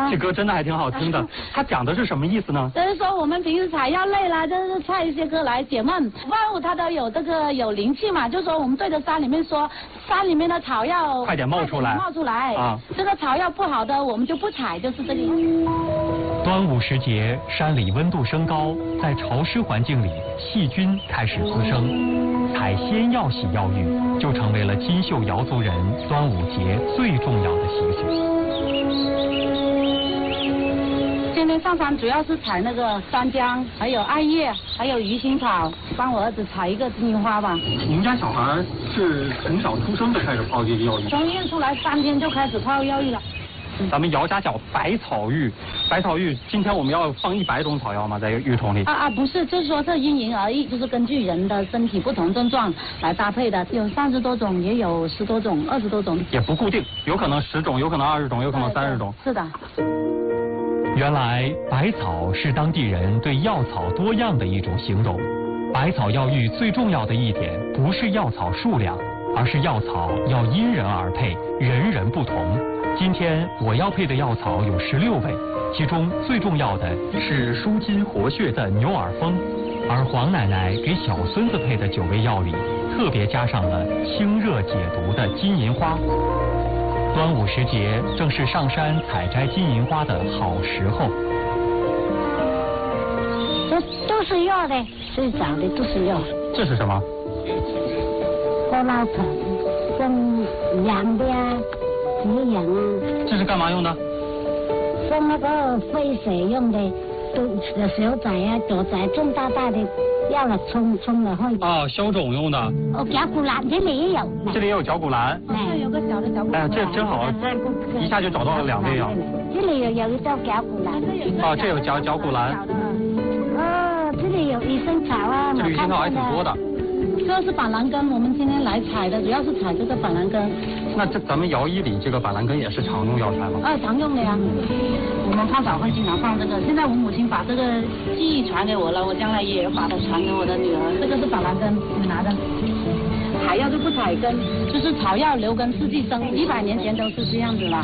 这歌真的还挺好听的。它讲的是什么意思呢？ 就是说我们平时采药累了，就是唱一些歌来解闷。万物它都有这个有灵气嘛，就是说我们对着山里面说，山里面的草药快点冒出来， 冒出来啊！这个草药不好的我们就不采，就是这个意思。 端午时节，山里温度升高，在潮湿环境里，细菌开始滋生，采仙药洗药浴就成为了金秀瑶族人端午节最重要的习俗。 今天上山主要是采那个山姜，还有艾叶，还有鱼腥草，帮我儿子采一个金银花吧。 你们家小孩是从小出生就开始泡这个药浴？ 从医院出来3天就开始泡药浴了。 咱们姚家叫百草浴，百草浴今天我们要放100种草药吗？在浴桶里？ 不是，就是说这因人而异，就是根据人的身体不同症状来搭配的，有30多种，也有10多种、20多种， 也不固定，有可能10种，有可能20种，有可能30种。 是的。 原来百草是当地人对药草多样的一种形容。百草药浴最重要的一点不是药草数量，而是药草要因人而配，人人不同。今天我要配的药草有16味，其中最重要的是舒筋活血的牛耳蜂，而黄奶奶给小孙子配的9味药里，特别加上了清热解毒的金银花。端午时节正是上山采摘金银花的好时候。 这都是药的，最早的都是药。 这是什么？ 喝老粉，生养的呀，止痒啊。 这是干嘛用的？ 生那个沸水用的，小仔啊、左仔重大的要了冲了后。 消肿用的。 绞股蓝这里也有。 这里也有绞股蓝。 这有个小的绞股蓝。 这真好，一下就找到了2味药。 这里有一道绞股蓝。 这有绞股蓝。 这里有鱼腥草啊。 这里鱼腥草还挺多的。 这是板蓝根，我们今天来采的主要是采这个板蓝根。 那咱们摇医里这个板蓝根也是常用药材吗？ 常用的呀。我们泡澡会经常放这个。现在我母亲把这个技艺传给我了，我将来也把它传给我的女儿。这个是板蓝根，你拿着。采药就不采根，就是草药留根四季生，100年前都是这样子了。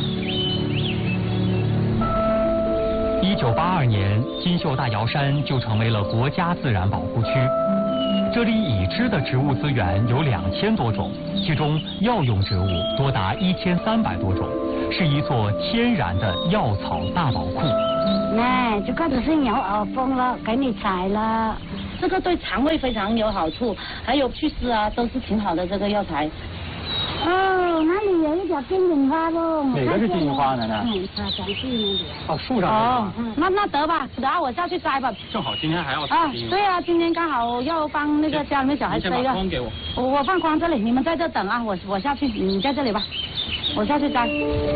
1982年，金秀大瑶山就成为了国家自然保护区。这里已知的植物资源有2000多种，其中药用植物多达1300多种，是一座天然的药草大宝库。 这个就是牛耳蜂了，给你采了。 这个对肠胃非常有好处，还有祛湿啊，都是挺好的这个药材。 那里有一条金银花喽。 哪个是金银花，奶奶？ 长树那里。 树上。 那得吧，等下我下去摘吧。 正好今天还要对啊，今天刚好要帮那个家里面小孩摘一个。 先把筐给我。 我放筐这里，你们在这等啊，我下去，你在这里吧，我下去摘。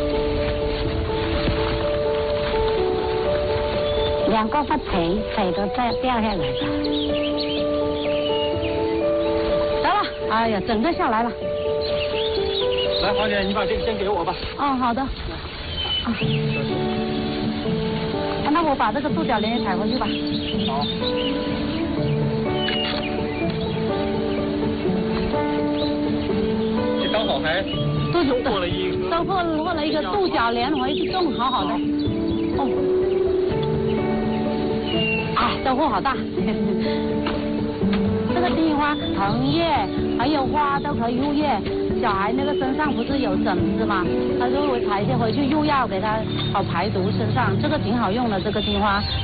2个发腿都掉下来了。 得了，哎呀，整个下来了。 来，黄姐，你把这个先给我吧。 好的。那我把这个杜角莲也采回去吧。 好。这刚好还收获了一个杜角莲回去种，好好的。收获好大。这个金银花藤叶还有花都可以入叶。小孩那个身上不是有疹子嘛，他就会采一些回去入药给他好排毒身上，这个挺好用的。这个金花